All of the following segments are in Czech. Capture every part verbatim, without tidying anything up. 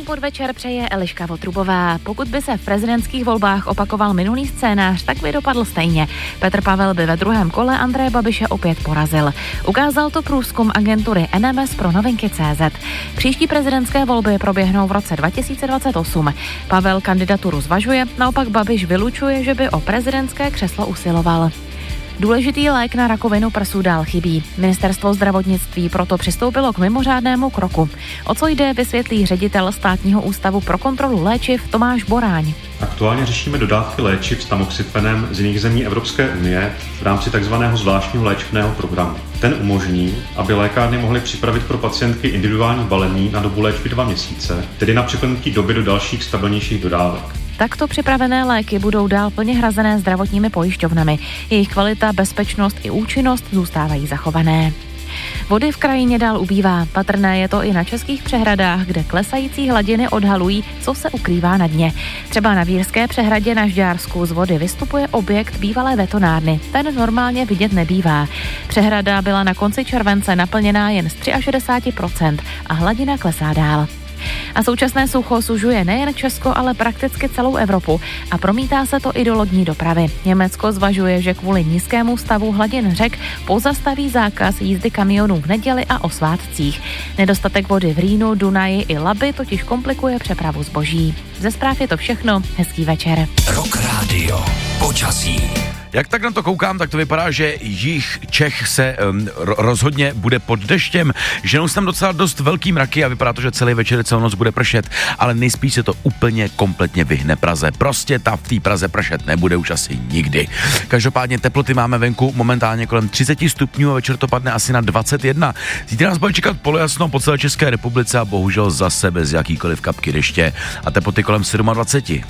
podvečer přeje Eliška Votrubová. Pokud by se v prezidentských volbách opakoval minulý scénář, tak by dopadl stejně. Petr Pavel by ve druhém kole Andreje Babiše opět porazil. Ukázal to průzkum agentury N M S pro novinky tečka cé zet. Příští prezidentské volby proběhnou v roce dva tisíce dvacet osm. Pavel kandidaturu zvažuje, naopak Babiš vylučuje, že by o prezidentské křeslo usiloval. Důležitý lék na rakovinu prsu dál chybí. Ministerstvo zdravotnictví proto přistoupilo k mimořádnému kroku. O co jde, vysvětlí ředitel Státního ústavu pro kontrolu léčiv Tomáš Boráň. Aktuálně řešíme dodávky léčiv s tamoxifen z jiných zemí Evropské unie v rámci takzvaného zvláštního léčebného programu. Ten umožní, aby lékárny mohly připravit pro pacientky individuální balení na dobu léčby dva měsíce, tedy na překlenutí doby do dalších stabilnějších dodávek. Takto připravené léky budou dál plně hrazené zdravotními pojišťovnami. Jejich kvalita, bezpečnost i účinnost zůstávají zachované. Vody v krajině dál ubývá. Patrné je to i na českých přehradách, kde klesající hladiny odhalují, co se ukrývá na dně. Třeba na Vírské přehradě na Žďársku z vody vystupuje objekt bývalé betonárny. Ten normálně vidět nebývá. Přehrada byla na konci července naplněná jen z šedesáti tří procent a hladina klesá dál. A současné sucho sužuje nejen Česko, ale prakticky celou Evropu a promítá se to i do lodní dopravy. Německo zvažuje, že kvůli nízkému stavu hladin řek pozastaví zákaz jízdy kamionů v neděli a o svátcích. Nedostatek vody v Rýnu, Dunaji i Labi totiž komplikuje přepravu zboží. Ze zpráv je to všechno. Hezký večer. Rock Radio. Počasí. Jak tak na to koukám, tak to vypadá, že jih Čech se um, rozhodně bude pod deštěm. Ženou se tam docela dost velký mraky a vypadá to, že celý večer celou noc bude pršet, ale nejspíš se to úplně kompletně vyhne Praze. Prostě ta v té Praze pršet nebude už asi nikdy. Každopádně teploty máme venku momentálně kolem třicet stupňů a večer to padne asi na dvacet jedna. Zítra nás bude čekat polojasno po celé České republice a bohužel zase bez jakýkoliv kapky deště a teploty kolem dvacet sedm.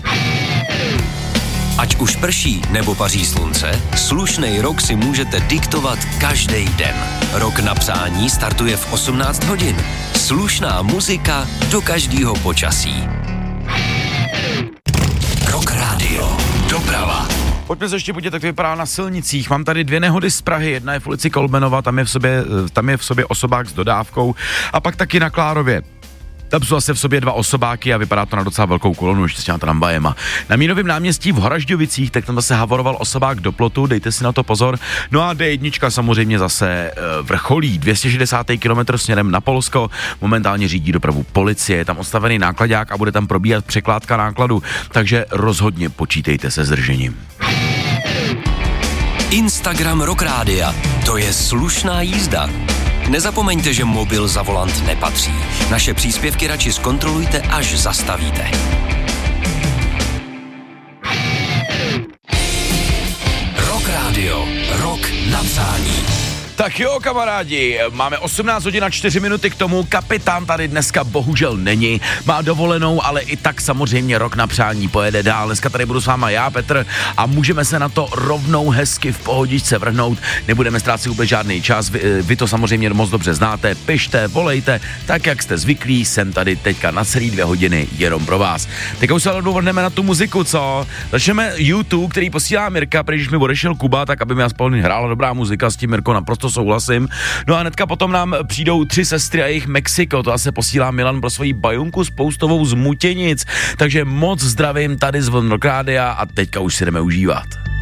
Ať už prší nebo paří slunce, slušnej rok si můžete diktovat každý den. Rok na přání startuje v osmnáct hodin. Slušná muzika do každého počasí. Rock Radio. Doprava. Pojďme se ještě podívat, jak to vypadá na silnicích. Mám tady dvě nehody z Prahy. Jedna je v ulici Kolbenova, tam je v sobě, tam je v sobě osobák s dodávkou. A pak taky na Klárově. Tam jsou zase v sobě dva osobáky a vypadá to na docela velkou kolonu ještě s těma tramvajema. Na Mínovém náměstí v Horažďovicích, tak tam zase havoroval osobák do plotu, dejte si na to pozor. No a D jedna samozřejmě zase e, vrcholí, dvě stě šedesát kilometrů směrem na Polsko, momentálně řídí dopravu policie, je tam odstavený nákladák a bude tam probíhat překládka nákladu, takže rozhodně počítejte se zdržením. Instagram Rock Rádia, to je slušná jízda. Nezapomeňte, že mobil za volant nepatří. Naše příspěvky radši zkontrolujte, až zastavíte. Rock Radio. Rock na přání. Tak jo, kamarádi, máme osmnáct hodin a čtyři minuty k tomu, kapitán tady dneska bohužel není, má dovolenou, ale i tak samozřejmě rok na přání pojede dál. Dneska tady budu s váma já, Petr, a můžeme se na to rovnou hezky v pohodičce vrhnout, nebudeme ztrácet vůbec žádný čas, vy, vy to samozřejmě moc dobře znáte, pište, volejte, tak jak jste zvyklí, jsem tady teďka na celý dvě hodiny jenom pro vás. Teď už se ale vrhneme na tu muziku, co? Začneme YouTube, který posílá Mirka, protože když mi odešel Kuba, tak aby mi aspoň hrála dobrá muzika, s tím Mirko naprosto souhlasím. No a hnedka potom nám přijdou tři sestry a jejich Mexiko, to zase posílá Milan pro svoji bajunku spoustovou z Mutěnic, takže moc zdravím tady z Rock Rádia a teďka už si jdeme užívat.